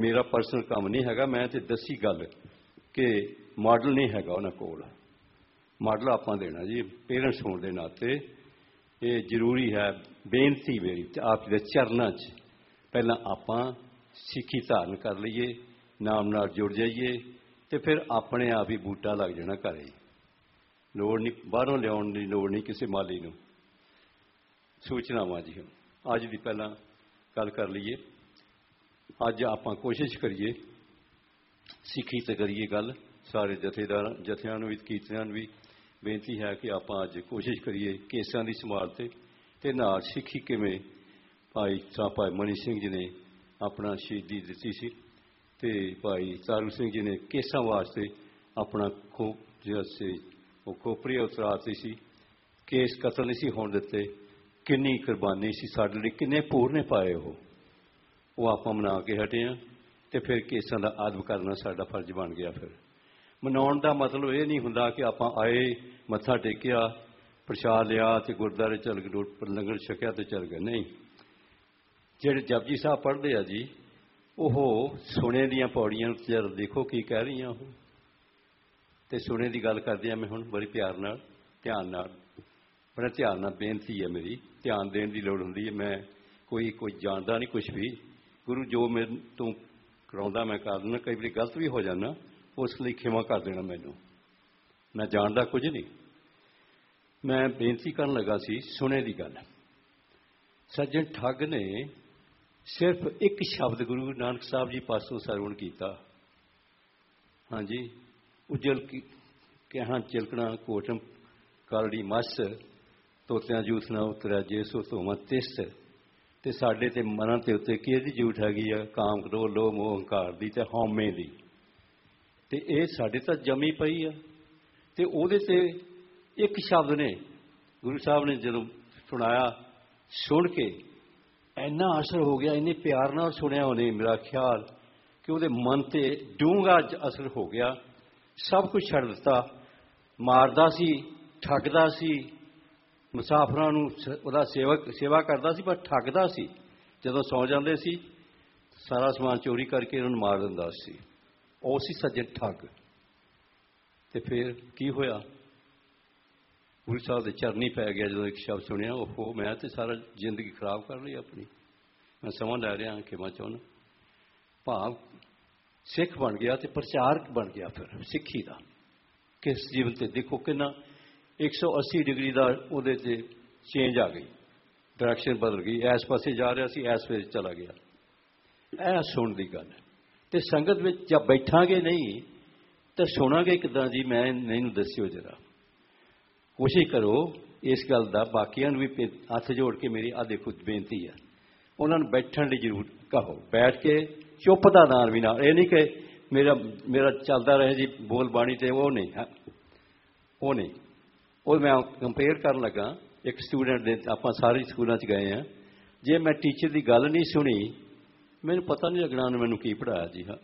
मेरा पर्सनल काम नहीं हैगा। मैं तो दसी गल कि मॉडल नहीं हैगा उन्हां कोल। मॉडल आपां देना जी पेरेंट्स होने के नाते ये जरूरी है। बेनती मेरी आप दे चरनां च पहलां आपां सिक्खी धारण कर लईए, नाम नाल जुड़ जाइए तो फिर अपने आप ही बूटा लग जाना घरे। लोड़ नहीं बाहरों लियाउण दी लोड़ नहीं किसी माली नूं। सूचनावां जी अज दी पहलां गल कर लीए। अज आपां कोशिश करिए सिक्खी ते करिए गल। सारे जथेदार जथियां नूं भी कीर्तनियां नूं भी बेनती है कि आपां अज कोशिश करिए केसां दी संभाल ते नाल सिक्खी किवें भाई मनी सिंह जी ने अपना शहीदी दित्ती सी ते भाई तारू सिंह जी ने केसां वास्ते अपना खोपरी उतराती सी। केस कतल नहीं सी होण दित्ते। किन्नी कुर्बानी सी साडे लई, किन्ने भूर ने पाए वो आपां मना के हटे हैं तो फिर केसां दा अदब करना साडा फर्ज बन गया। फिर मनाउण दा मतलब ये नहीं हुंदा कि आपां आए मत्था टेकिया प्रशाद लिया तो गुरुद्वारे चल गए लंगर छकिया तो चल गए। नहीं, जिहड़े जपजी साहब पढ़ते हैं जी ओह सुने दियां पौड़ियां जरा देखो की कह रही हैं। तो सुने की गल करदे मैं हुण बड़ी प्यार नाल ध्यान नाल बड़ा ध्यान नाल बेनती है मेरी। ध्यान देने की लोड़ हुंदी है। मैं कोई जानता नहीं कुछ भी। गुरु जो मेरे तो कराउंदा मैं कर देना। कई बार गलत भी हो जाना, उस लिए खिमा कर देना मैनू। मैं जानता कुछ नहीं। मैं बेनती करन लगा सी सुने की गल। सज्जन ठग ने सिर्फ एक शब्द गुरु नानक साहब जी पासों सरवण किया। हाँ जी, उजल कहा चिलकना कोटम कालड़ी मस तोतियां जूथ ना उतरिया जे सो धोवा तिस। तो साडे ते मनां ते उत्ते किहदी जूठ हैगी आ? काम क्रोध लोभ मोह हंकार दी ते हौमे दी। ते ये साडे तां जमी पई आ। ते ओहदे ते एक शब्द ने गुरु साहब ने जदों सुनाया सुन के इन्ना असर हो गया। इन्ने प्यार नाल सुनिया उन्हें मेरा ख्याल कि उहदे मन ते डूंगा असर हो गया। सब कुछ छड्ड दिता। मारदा सी, ठगदा सी, मुसाफरां नूं उहदा सेवा करदा सी पर ठगदा सी। जदों सौ जांदे सी सारा समान चोरी करके उन्होंने मार दिंदा सी। ਉਹ ਸੀ सज्जन ठग। तो फिर की होया? गुरु साहब के चरनी पै गया। जो एक शब्द सुनिया ओहो मैं तो सारा जिंदगी खराब कर ली अपनी। मैं समझ लै रहा खिमा चाहना भाव सिख बन गया तो प्रचारक बन गया। फिर सिक्खी का किस जीवन से देखो कि 180 डिग्री का उहदे ते चेंज आ गई। डायरैक्शन बदल गई। इस पासे जा रहा सी इस वे चला गया। यह सुन की गल है। तो संगत में जब बैठांगे नहीं तो सुनांगे किदां जी? मैं नहीं दस्यो जरा कोशिश करो इस गल का। बाकियां भी हथ जोड़ के मेरी आ देखो बेनती है उन्होंने बैठण दी जरूर कहो। बैठ के चुप दा नाल भी ना। ये नहीं कि मेरा चलता रहे जी बोल बाणी तो वो नहीं है। वो नहीं वो मैं कंपेयर कर लगा एक स्टूडेंट दे। आपां सारे स्कूलों च गए हैं। जे मैं टीचर की गल नहीं सुनी मैनूं पता नहीं लगना उन्होंने मैनूं की पढ़ाया जी। हाँ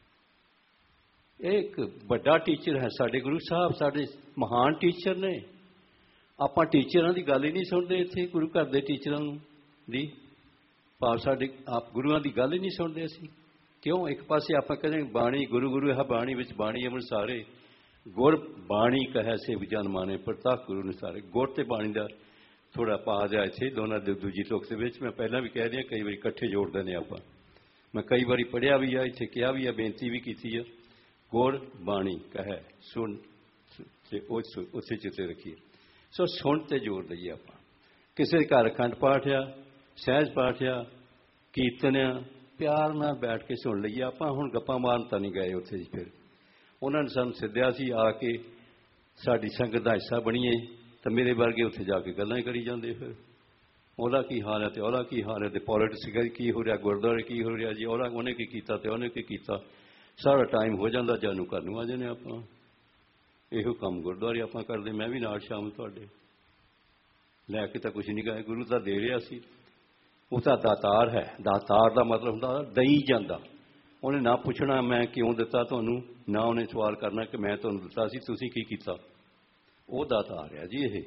एक बड़ा टीचर है साडे गुरु साहब साडे महान टीचर ने। आपां टीचरां दी गल ही नहीं सुनते। इत्थे गुरु घर दे टीचरां दी भाव साडे आप गुरुआं दी गल ही नहीं सुनते असीं। क्यों? एक पासे आपां कहंदे बाणी गुरु गुरु है बाणी विच बाणी अमर सारे गुर बाणी कहे सेव जन माने प्रताप गुरु ने सारे। गुर ते बाणी दा थोड़ा पा दिया इत्थे दोनों दूजी टुक दे विच। मैं पहलां भी कह दिया कई बारी इकट्ठे जोड़ दिंदे आपां। मैं कई बारी पढ़िया भी है इत्थे कहा भी है बेनती भी की है। गुर बाणी कहे सुन उत्थे चिते रखिए। सो सुन ते जोर दईए आपां। किसी घर अखंड पाठ आ सहज पाठ आ कीर्तन आ प्यार नाल बैठ के सुन लईए। आपां हुण गप्पां मारन तां नहीं गए उत्थे। फिर उन्होंने सानूं सद्दिया सी आके साडी संगत दा हिस्सा बणीए तो मेरे वर्गे उत्थे जाके गल्लां करी जांदे। फिर ਉਹਦਾ की हाल है तो ਉਹਦਾ की हाल है तो पॉलिटिक्स की हो रहा गुरुद्वारे की हो रहा जी ਉਹਦਾ ਉਹਨੇ की किया तो ਉਹਨੇ की किया। सारा टाइम हो जाता जानू घर नूं आ जाने आप। ਇਹੋ ਕੰਮ गुरुद्वारे आप करते। मैं भी नाल शाम तुहाडे लैके तो कुछ नहीं गए। गुरु तो दे रहा सी। वो तो दातार है। दातार का मतलब हुंदा दई जांदा। उन्हें ना पुछना मैं क्यों दिता तुहानूं ना उन्हें सवाल करना कि मैं तुहानूं दिता सी तुसीं की कीता। वो दातार है जी। ये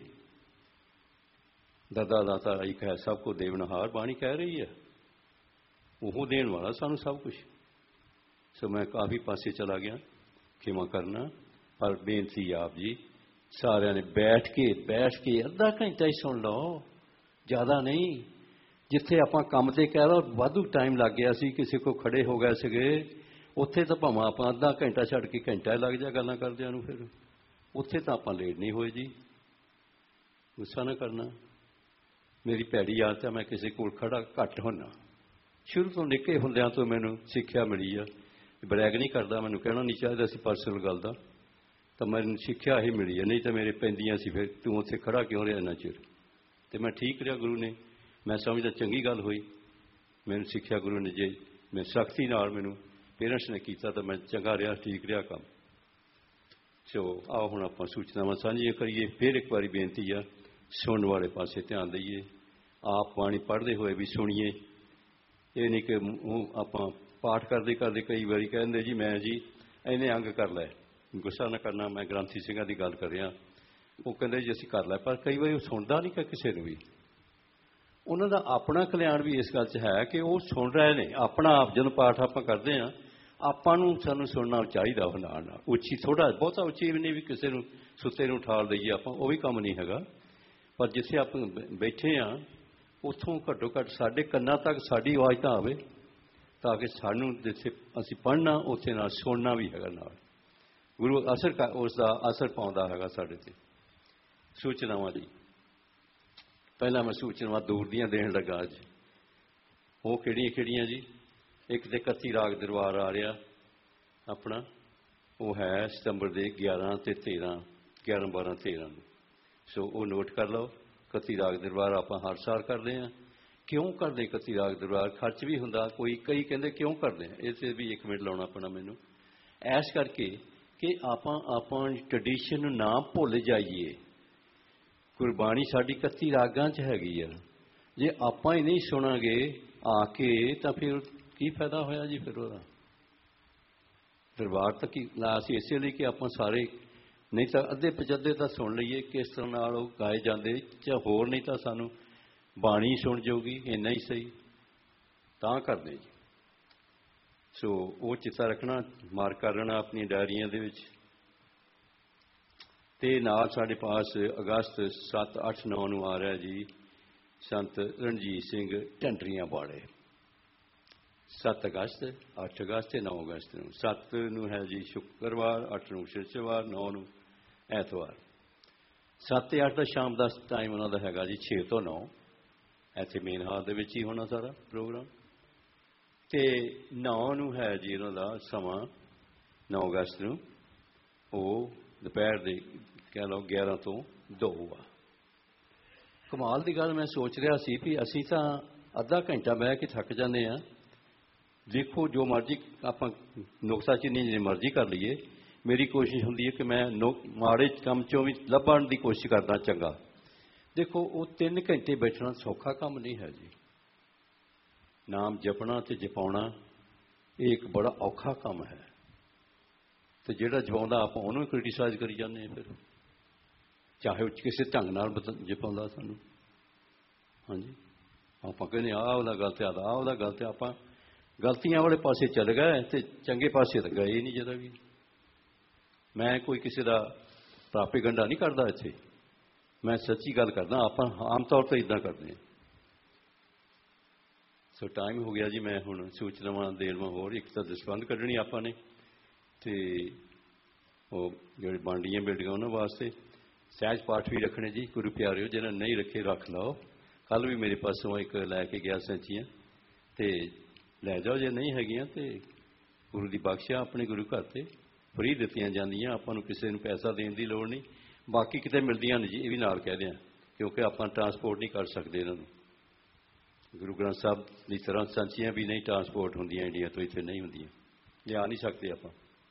दादा दाता एक है सबको देवनहार बाणी कह रही है। वो देण वाला सानूं सब कुछ। सो मैं काफ़ी पासे चला गया, खिमा करना। पर बेनती आप जी सारिਆਂ ने बैठ के अद्धा घंटा ही सुन लो, ज़्यादा नहीं। जिथे आप काम ते कह लो वाधू टाइम लग गया सी, किसी को खड़े हो गए सीगे, उत्थे तो भावें आप अद्धा घंटा छड़ के घंटा लग जाए गल्लां करदिआं नूं, फिर उत्थे तो आप लेट नहीं होए जी। गुस्सा ना करना, मेरी भैड़ी आदत है, मैं किसी कोल खड़ा घट होना। शुरू तो निक्के हुंदिआं तो मैनूं सिक्ख्या मिली आ, ब्रैग नहीं करदा, मैनूं कहना नहीं चाहिदा सी पर्सनल गल दा, तो मैनूं सिक्ख्या ही मिली है। नहीं तो मेरे पैंदियां सी फिर तूं उत्थे खड़ा क्यों रहा इन्ना चिर, तो मैं ठीक रहा। गुरु ने, मैं समझदा चंगी गल होई, मैनूं सिक्ख्या गुरु ने। जे मैं सख्ती नाल मैनूं पेरेंट्स ने कीता तो मैं चंगा रहा, ठीक रहा काम। सो आओ हुण आपां सूचनावां साझीआं करिए। फिर एक बारी बेनती आ, सुनने वाले पासे ध्यान दईए, आप बाणी पढ़ते हुए भी सुनीए। ये नहीं कि आप पाठ करते करते कई बारी कहते जी मैं जी इन्हें अंग कर लै। गुस्सा ना करना, मैं ग्रंथी सिंह की गल कर रहा। वो कहते जी असीं कर लै, पर कई बार सुनता नहीं कि किसी को भी। उन्हों का अपना कल्याण भी इस गल है कि वो सुन रहे हैं अपना आप। जो पाठ आप करते हैं आपू सानू सुनना चाहिए, नाल उच्ची थोड़ा बहुता उच्ची भी नहीं भी किसी को सुते नूं उठाल दईए, आप वो भी काम नहीं है। पर जिथे आप बैठे हाँ उतों घट्टो घट्ट साढ़े कन्ना तक साड़ी आवाज़ तो आवे, ताकि सानू जिथे असी पढ़ना उत्थे नाल सुनना भी है। नाल गुरु असर उसका असर पाउंदा है साडे ते। सूचनावां जी पहला मैं सूचनावां दूर दियां देण लगा। अज वो किहड़ियां जी, एक तो 31 राग दरबार आ रहा अपना, वो है सितंबर के 11 ते 13, 11, 12, 13 में। सो वो नोट कर लो। 31 राग दरबार आप हर साल करते हैं। क्यों करते 31 राग दरबार? खर्च भी होंदा, कोई कई कहते क्यों करते हैं, इस भी 1 मिनट लाना पैना मैनू। ऐस करके कि आप ट्रडिशन ना भुल जाइए। गुरबाणी साडी 31 रागां च हैगी है, जे आप ही नहीं सुनांगे आके तो फिर की फायदा होया जी। फिर वह दरबार तक ला सी इसलिए कि आप सारे नहीं तो अद्धे पचद्धे तो सुन लीए किस तरह नाल गाए जाते, चाहे होर नहीं तो सानू बाणी सुन जाऊगी, इन्ना ही सही तां करदे जी। सो वो चिता रखना, मार्क कर लेना अपनी डायरियां दे विच। ते नाल साडे पास अगस्त 7, 8, 9 नूं आ रहा जी संत रणजीत सिंह ढंडरियां वाले। 7 अगस्त, 8 अगस्त ते 9 अगस्त नूं। 7 नूं है जी शुक्रवार, 8 नूं शनिवार, 9 नूं ऐतवार। 7 ते 8 का शाम का टाइम उन्होंने हैगा जी 6 तो 9, इत्थे मेन हाल दे विच ही होना सारा प्रोग्राम। ते 9 नूं है जी उन्होंने समा 9 अगस्त नूं वो दोपहर दे कह लो 11 तो 2 आ। कमाल की गल मैं सोच रहा सी भी असीं तां अद्धा घंटा बह के थक जाते हैं। देखो जो मर्जी आप नुकसाचीनी जिन्नी मर्जी कर लीए, मेरी कोशिश होंदी है कि मैं माड़े काम चों भी लभण की कोशिश करना चंगा। देखो वो 3 घंटे बैठना सौखा काम नहीं है जी। नाम जपना तो जपाउणा ये एक बड़ा औखा काम है। तो जिहड़ा जपाउंदा आप उहनूं क्रिटिसाइज करी जाते हैं, फिर चाहे वो किसी ढंग नाल जपाउंदा सानू। हाँ जी आप कहने आह वाला गलत आह वाला गलत, आप गलतियां वाले पासे चल गए तो चंगे पासे तो गए ही नहीं जरा भी। मैं कोई किसी का प्रापेगंडा नहीं करता इत्थे, मैं सच्ची गल करदा। आप आम तौर पर इदा करते हैं। सो टाइम हो गया जी, मैं हुण सूचनावां देवां होर। एक तो दसबंध कढ़नी आपां ने, ते वो जिहड़े बांडियां मिलदियां उन्हां वास्ते सहज पाठ भी रखने जी। गुरु प्यारिओ जिन्हां नहीं रखे रख लो। कल भी मेरे पासों एक लैके गया सैंचियां, तो लै जाओ जे नहीं हैगियां तो गुरु की बख्शिया अपने गुरु घर से फ्री दित्तियां जांदियां, आपां नूं किसी नूं पैसा देण दी लोड़ नहीं। बाकी किते मिलदियां नहीं जी, ये भी नाल कह दें, क्योंकि आपां ट्रांसपोर्ट नहीं कर सकते इन्हां नूं। गुरु ग्रंथ साहब की तरह सांचियां भी नहीं ट्रांसपोर्ट होंदियां, इंडिया तो इत्थे नहीं होंदियां, लिया नहीं सकते आपां।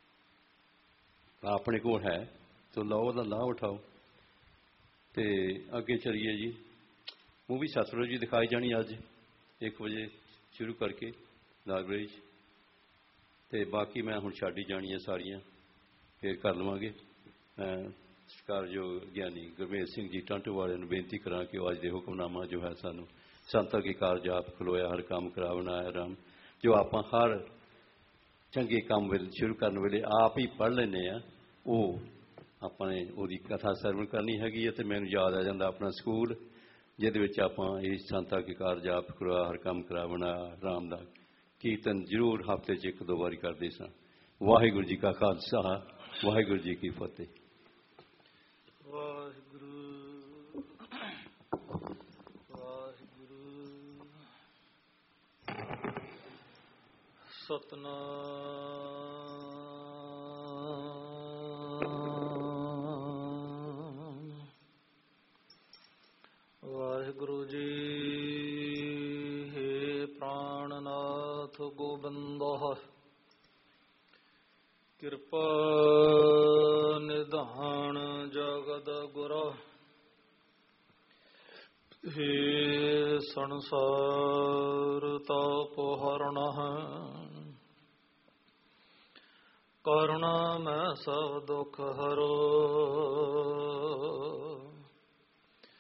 अपने कोल है तो लो दा लाभ उठाओ। तो अगे चलिए जी, मूवी सतलुज जी दिखाई जानी अज 1 बजे शुरू करके लाइब्रेरी। तो बाकी मैं हुण छड्ड ही जानी है सारियां, फिर कर लवांगे। सत्कारयोग ज्ञानी गुरमेल सिंह जी टांटो वाले नूं बेनती करा कि अज दे हुक्मनामा जो है सानू संत के कारज आप खलोया हर काम करा बनाया राम, जो आप हर ਚੰਗੇ ਕੰਮ ਵੇਲੇ ਸ਼ੁਰੂ ਕਰਨ ਵੇਲੇ ਆਪ ਹੀ ਪੜ੍ਹ ਲੈਂਦੇ ਹਾਂ। ਉਹ ਆਪਾਂ ਨੇ ਉਹਦੀ ਕਥਾ ਸਰਵਣ ਕਰਨੀ ਹੈਗੀ ਹੈ। ਅਤੇ ਮੈਨੂੰ ਯਾਦ ਆ ਜਾਂਦਾ ਆਪਣਾ ਸਕੂਲ, ਜਿਹਦੇ ਵਿੱਚ ਆਪਾਂ ਇਹ ਸੰਤਾ ਕੇ ਕਾਰ ਜਾਪ ਕਰਵਾ, ਹਰ ਕੰਮ ਕਰਾਵਣਾ, ਰਾਮ ਦਾ ਕੀਰਤਨ ਜ਼ਰੂਰ ਹਫ਼ਤੇ 'ਚ 1-2 ਵਾਰੀ ਕਰਦੇ ਸਾਂ। ਵਾਹਿਗੁਰੂ ਜੀ ਕਾ ਖਾਲਸਾ, ਵਾਹਿਗੁਰੂ ਜੀ ਕੀ ਫਤਿਹ। ਵਾਹਿਗੁਰੂ ਵਾਹਿਗੁਰੂ ਸਤਿਨਾਮ। ਵਾਹਿਗੁਰੂ ਜੀ ਹੈ ਪ੍ਰਾਣਨਾਥ ਗੋਬਿੰਦ, ਕਿਰਪਾ ਨਿਧਾਨ ਜਗਦ ਗੁਰ, ਹੇ ਸੰਸਾਰ ਤਾਪ ਹਰਣ, ਕਰੁਣਾ ਮੈਂ ਸਭ ਦੁਖ ਹਰੋ।